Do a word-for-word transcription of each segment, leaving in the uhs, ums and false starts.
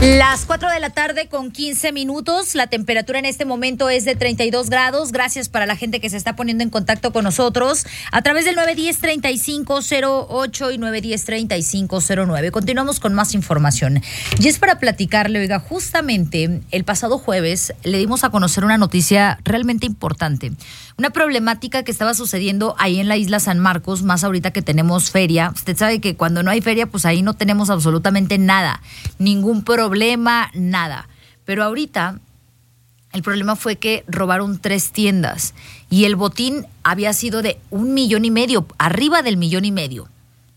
Las cuatro de la tarde con quince minutos, la temperatura en este momento es de treinta y dos grados. Gracias para la gente que se está poniendo en contacto con nosotros a través del nueve uno cero, treinta y cinco cero ocho y nueve uno cero, treinta y cinco cero nueve. Continuamos con más información. Y es para platicarle, oiga, justamente el pasado jueves le dimos a conocer una noticia realmente importante. Una problemática que estaba sucediendo ahí en la isla San Marcos, más ahorita que tenemos feria. Usted sabe que cuando no hay feria, pues ahí no tenemos absolutamente nada, ningún problema, nada. Pero ahorita el problema fue que robaron tres tiendas y el botín había sido de un millón y medio, arriba del millón y medio.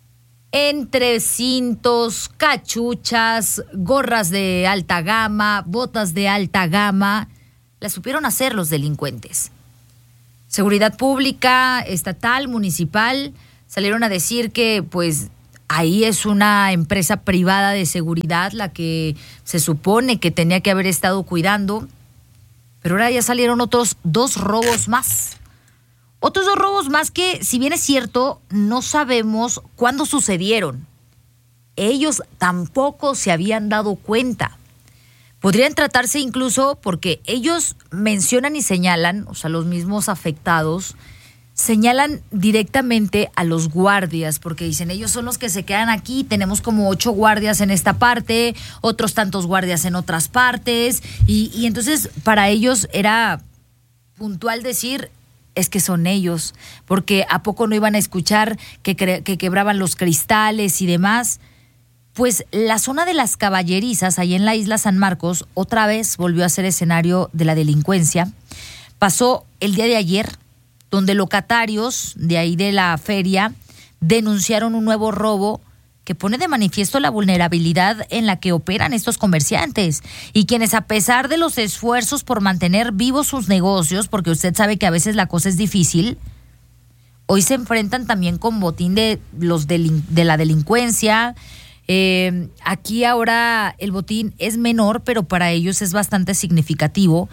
Entre cintos, cachuchas, gorras de alta gama, botas de alta gama, las supieron hacer los delincuentes. Seguridad pública, estatal, municipal, salieron a decir que pues ahí es una empresa privada de seguridad la que se supone que tenía que haber estado cuidando, pero ahora ya salieron otros dos robos más. Otros dos robos más que, si bien es cierto, no sabemos cuándo sucedieron. Ellos tampoco se habían dado cuenta. Podrían tratarse incluso porque ellos mencionan y señalan, o sea, los mismos afectados, señalan directamente a los guardias, porque dicen, ellos son los que se quedan aquí, tenemos como ocho guardias en esta parte, otros tantos guardias en otras partes, y, y entonces para ellos era puntual decir, es que son ellos, porque ¿a poco no iban a escuchar que, que, que quebraban los cristales y demás? Pues la zona de las caballerizas, ahí en la isla San Marcos, otra vez volvió a ser escenario de la delincuencia. Pasó el día de ayer, donde locatarios de ahí de la feria denunciaron un nuevo robo que pone de manifiesto la vulnerabilidad en la que operan estos comerciantes y quienes, a pesar de los esfuerzos por mantener vivos sus negocios, porque usted sabe que a veces la cosa es difícil, hoy se enfrentan también con botín de, los delin- de la delincuencia. Eh, aquí ahora el botín es menor, pero para ellos es bastante significativo.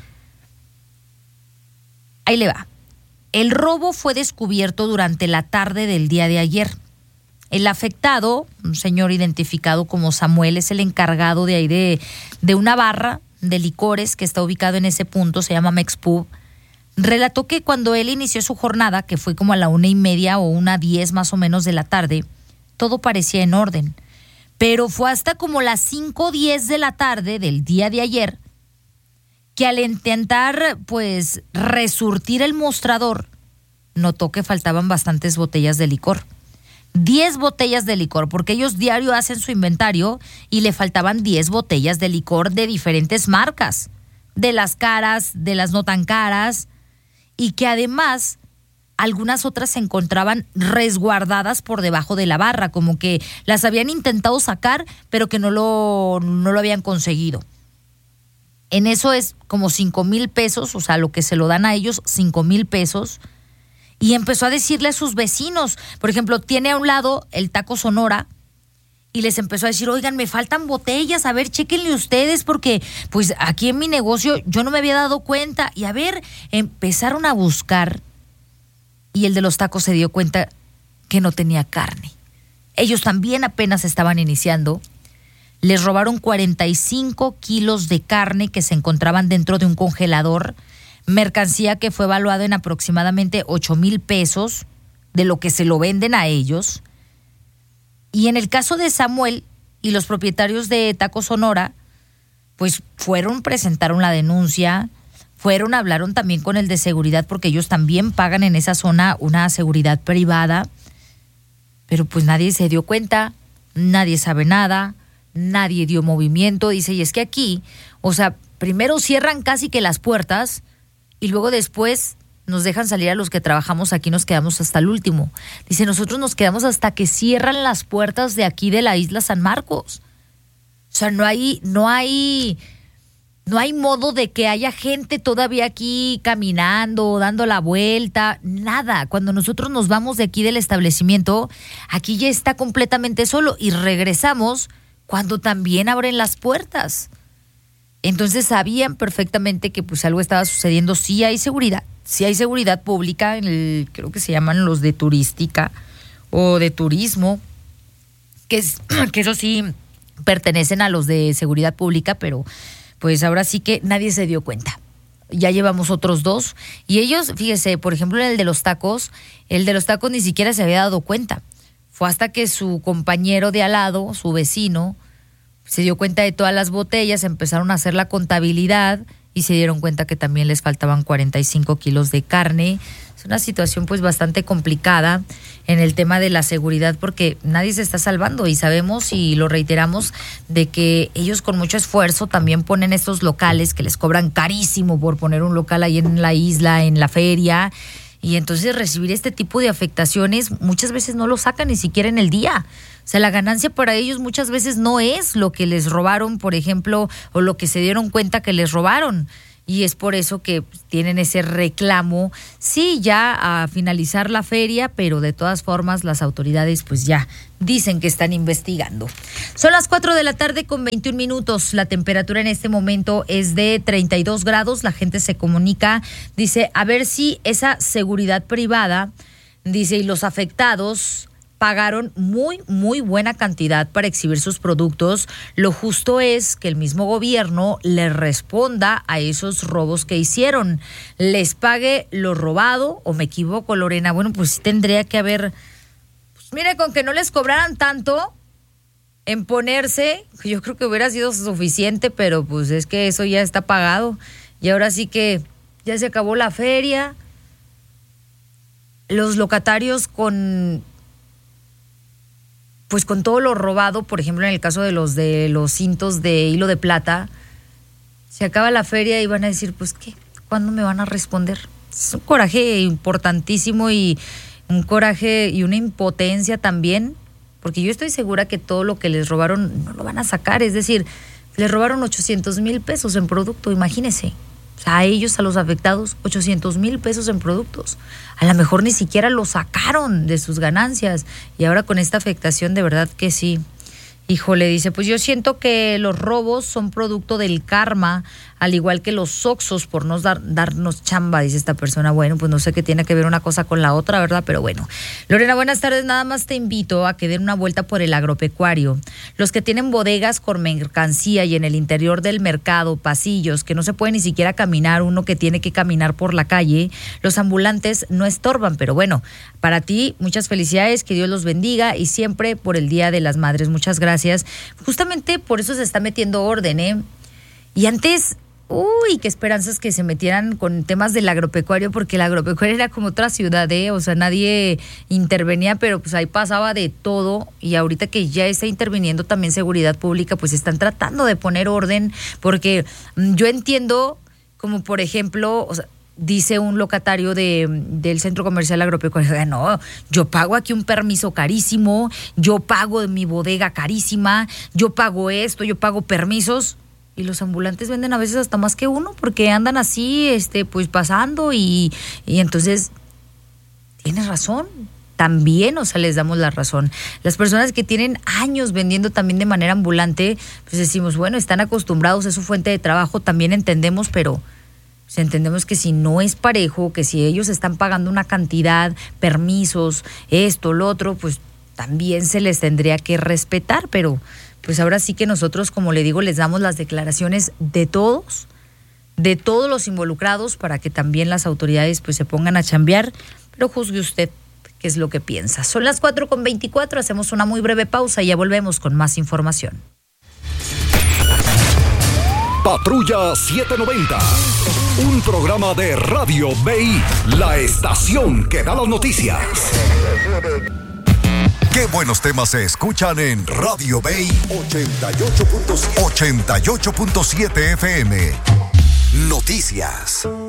Ahí le va. El robo fue descubierto durante la tarde del día de ayer. El afectado, un señor identificado como Samuel, es el encargado de ahí de, de una barra de licores que está ubicado en ese punto, se llama Mexpub. Relató que cuando él inició su jornada, que fue como a la una y media o una diez más o menos de la tarde, todo parecía en orden. Pero fue hasta como las cinco o diez de la tarde del día de ayer que al intentar pues resurtir el mostrador, notó que faltaban bastantes botellas de licor. diez botellas de licor, porque ellos diario hacen su inventario y le faltaban diez botellas de licor de diferentes marcas, de las caras, de las no tan caras, y que además algunas otras se encontraban resguardadas por debajo de la barra, como que las habían intentado sacar, pero que no lo, no lo habían conseguido. En eso es como cinco mil pesos, o sea, lo que se lo dan a ellos, cinco mil pesos. Y empezó a decirle a sus vecinos, por ejemplo, tiene a un lado el Taco Sonora, y les empezó a decir, oigan, me faltan botellas, a ver, chéquenle ustedes, porque pues aquí en mi negocio yo no me había dado cuenta. Y a ver, empezaron a buscar, y el de los tacos se dio cuenta que no tenía carne. Ellos también apenas estaban iniciando. Les robaron cuarenta y cinco kilos de carne que se encontraban dentro de un congelador, mercancía que fue evaluado en aproximadamente ocho mil pesos, de lo que se lo venden a ellos. Y en el caso de Samuel y los propietarios de Taco Sonora, pues fueron, presentaron la denuncia, fueron, hablaron también con el de seguridad, porque ellos también pagan en esa zona una seguridad privada, pero pues nadie se dio cuenta, nadie sabe nada, nadie dio movimiento. Dice, y es que aquí, o sea, primero cierran casi que las puertas y luego después nos dejan salir a los que trabajamos aquí, nos quedamos hasta el último. Dice, nosotros nos quedamos hasta que cierran las puertas de aquí de la isla San Marcos. O sea, no hay, no hay, no hay modo de que haya gente todavía aquí caminando, dando la vuelta, nada. Cuando nosotros nos vamos de aquí del establecimiento, aquí ya está completamente solo y regresamos cuando también abren las puertas. Entonces sabían perfectamente que pues algo estaba sucediendo. Sí hay seguridad, sí hay seguridad pública, en el, creo que se llaman los de turística o de turismo, que, es, que eso sí pertenecen a los de seguridad pública, pero pues ahora sí que nadie se dio cuenta. Ya llevamos otros dos y ellos, fíjese, por ejemplo, el de los tacos, el de los tacos ni siquiera se había dado cuenta. Fue hasta que su compañero de al lado, su vecino, se dio cuenta de todas las botellas, empezaron a hacer la contabilidad y se dieron cuenta que también les faltaban cuarenta y cinco kilos de carne. Es una situación pues bastante complicada en el tema de la seguridad porque nadie se está salvando y sabemos y lo reiteramos de que ellos con mucho esfuerzo también ponen estos locales que les cobran carísimo por poner un local ahí en la isla, en la feria, y entonces recibir este tipo de afectaciones muchas veces no lo sacan ni siquiera en el día. O sea, la ganancia para ellos muchas veces no es lo que les robaron, por ejemplo, o lo que se dieron cuenta que les robaron. Y es por eso que tienen ese reclamo, sí, ya a finalizar la feria, pero de todas formas las autoridades pues ya dicen que están investigando. Son las cuatro de la tarde con veintiún minutos, la temperatura en este momento es de treinta y dos grados, la gente se comunica, dice, a ver si esa seguridad privada, dice, y los afectados pagaron muy, muy buena cantidad para exhibir sus productos. Lo justo es que el mismo gobierno le responda a esos robos que hicieron. Les pague lo robado, o me equivoco, Lorena. Bueno, pues sí tendría que haber, pues mire, con que no les cobraran tanto en ponerse, yo creo que hubiera sido suficiente, pero pues es que eso ya está pagado. Y ahora sí que ya se acabó la feria. Los locatarios con... pues con todo lo robado, por ejemplo, en el caso de los de los cintos de hilo de plata, se acaba la feria y van a decir, pues, ¿qué? ¿Cuándo me van a responder? Es un coraje importantísimo y un coraje y una impotencia también, porque yo estoy segura que todo lo que les robaron no lo van a sacar, es decir, les robaron ochocientos mil pesos en producto, imagínense. O sea, a ellos, a los afectados, ochocientos mil pesos en productos. A lo mejor ni siquiera lo sacaron de sus ganancias. Y ahora con esta afectación, de verdad que sí. Híjole, dice, pues yo siento que los robos son producto del karma, al igual que los oxos por no dar, darnos chamba, dice esta persona. Bueno, pues no sé qué tiene que ver una cosa con la otra, ¿verdad? Pero bueno. Lorena, buenas tardes. Nada más te invito a que den una vuelta por el agropecuario. Los que tienen bodegas con mercancía y en el interior del mercado, pasillos, que no se puede ni siquiera caminar, uno que tiene que caminar por la calle, los ambulantes no estorban. Pero bueno, para ti, muchas felicidades, que Dios los bendiga y siempre por el Día de las Madres. Muchas gracias. Gracias. Justamente por eso se está metiendo orden, ¿eh? Y antes, uy, qué esperanzas que se metieran con temas del agropecuario, porque el agropecuario era como otra ciudad, ¿eh? O sea, nadie intervenía, pero pues ahí pasaba de todo. Y ahorita que ya está interviniendo también seguridad pública, pues están tratando de poner orden, porque yo entiendo, como por ejemplo, o sea, dice un locatario de, del centro comercial agropecuario, no, yo pago aquí un permiso carísimo, yo pago mi bodega carísima, yo pago esto, yo pago permisos, y los ambulantes venden a veces hasta más que uno, porque andan así, este, pues pasando, y, y entonces, tienes razón, también, o sea, les damos la razón. Las personas que tienen años vendiendo también de manera ambulante, pues decimos, bueno, están acostumbrados, es su fuente de trabajo, también entendemos, pero pues entendemos que si no es parejo, que si ellos están pagando una cantidad, permisos, esto, lo otro, pues también se les tendría que respetar, pero pues ahora sí que nosotros, como le digo, les damos las declaraciones de todos, de todos los involucrados, para que también las autoridades pues se pongan a chambear, pero juzgue usted qué es lo que piensa. Son las cuatro con veinticuatro, hacemos una muy breve pausa y ya volvemos con más información. Patrulla setecientos noventa, un programa de Radio B I, la estación que da las noticias. Qué buenos temas se escuchan en Radio B I ochenta y ocho punto siete F M. Noticias.